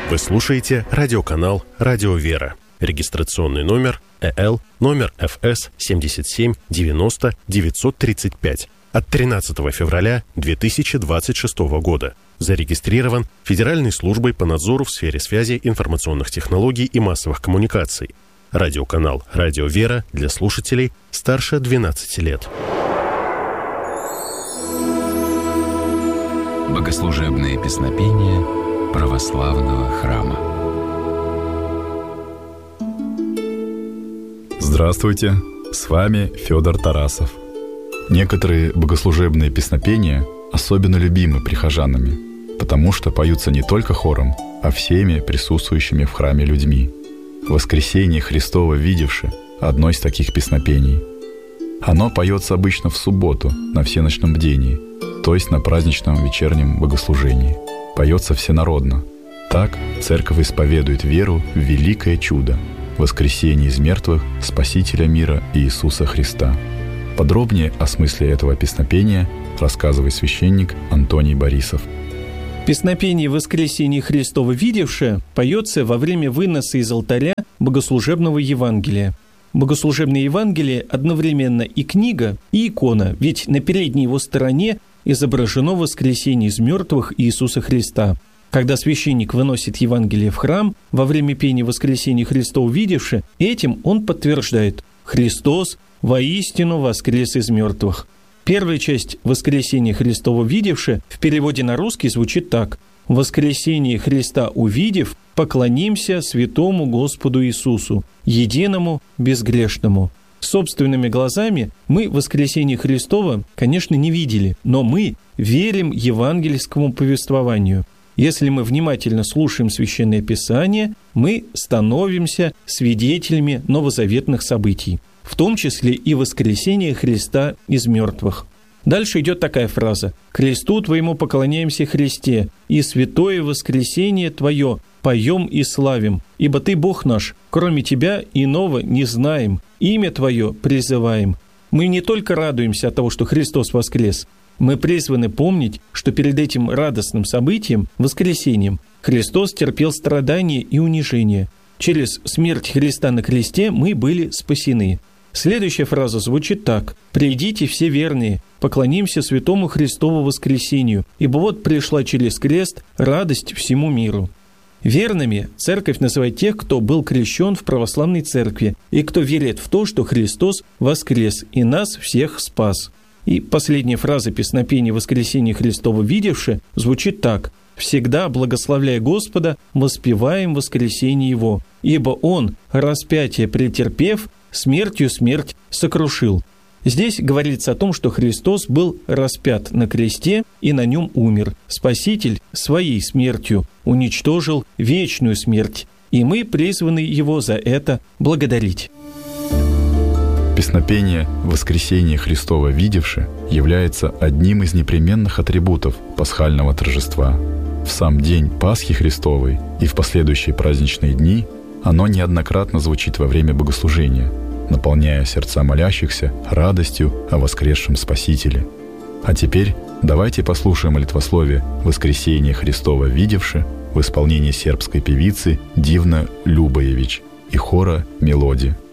Вы слушаете радиоканал «Радио Вера». Регистрационный номер ЭЛ, номер ФС 77 90 935 от 13 февраля 2026 года. Зарегистрирован Федеральной службой по надзору в сфере связи, информационных технологий и массовых коммуникаций. Радиоканал «Радио Вера» для слушателей старше 12 лет. Богослужебные песнопения православного храма. Здравствуйте, с вами Федор Тарасов. Некоторые богослужебные песнопения особенно любимы прихожанами, потому что поются не только хором, а всеми присутствующими в храме людьми. «Воскресение Христово видевши» – одно из таких песнопений. Оно поется обычно в субботу на всеночном бдении, то есть на праздничном вечернем богослужении. Поется всенародно. Так церковь исповедует веру в великое чудо – воскресение из мертвых Спасителя мира Иисуса Христа. Подробнее о смысле этого песнопения рассказывает священник Антоний Борисов. Песнопение «Воскресение Христово видевшее» поется во время выноса из алтаря богослужебного Евангелия. Богослужебное Евангелие одновременно и книга, и икона, ведь на передней его стороне изображено воскресение из мертвых Иисуса Христа. Когда священник выносит Евангелие в храм во время пения «Воскресение Христово видевшее», этим он подтверждает: «Христос воистину воскрес из мертвых». Первая часть «Воскресение Христово видевшее» в переводе на русский звучит так: «Воскресение Христа увидев, поклонимся святому Господу Иисусу, единому, безгрешному». Собственными глазами мы воскресение Христово, конечно, не видели, но мы верим евангельскому повествованию. Если мы внимательно слушаем Священное Писание, мы становимся свидетелями новозаветных событий, в том числе и воскресения Христа из мертвых. Дальше идет такая фраза: «Кресту Твоему поклоняемся, Христе, и святое воскресение Твое поем и славим, ибо Ты Бог наш, кроме Тебя иного не знаем, имя Твое призываем». Мы не только радуемся от того, что Христос воскрес, мы призваны помнить, что перед этим радостным событием, воскресением, Христос терпел страдания и унижения. Через смерть Христа на кресте мы были спасены. Следующая фраза звучит так: «Придите все верные, поклонимся святому Христову воскресению, ибо вот пришла через крест радость всему миру». Верными церковь называет тех, кто был крещен в православной церкви и кто верит в то, что Христос воскрес и нас всех спас. И последняя фраза песнопения «Воскресение Христово видевшее» звучит так: «Всегда, благословляя Господа, воспеваем воскресение Его, ибо Он, распятие претерпев, смертью смерть сокрушил». Здесь говорится о том, что Христос был распят на кресте и на нем умер. Спаситель своей смертью уничтожил вечную смерть, и мы призваны Его за это благодарить. Песнопение «Воскресение Христово видевшее» является одним из непременных атрибутов пасхального торжества. В сам день Пасхи Христовой и в последующие праздничные дни оно неоднократно звучит во время богослужения, наполняя сердца молящихся радостью о воскресшем Спасителе. А теперь давайте послушаем молитвословие «Воскресение Христово видевшее» в исполнении сербской певицы Дивна Любоевич и хора «Мелодия».